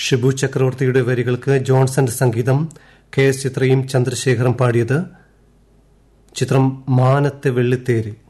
ഷിബു ചക്രവർത്തിയുടെ വരികൾക്ക് ജോൺസന്റെ സംഗീതം, കെ എസ് ചിത്രയും ചന്ദ്രശേഖറും പാടിയത്. ചിത്രം മാനത്തെ വെള്ളിത്തേര്.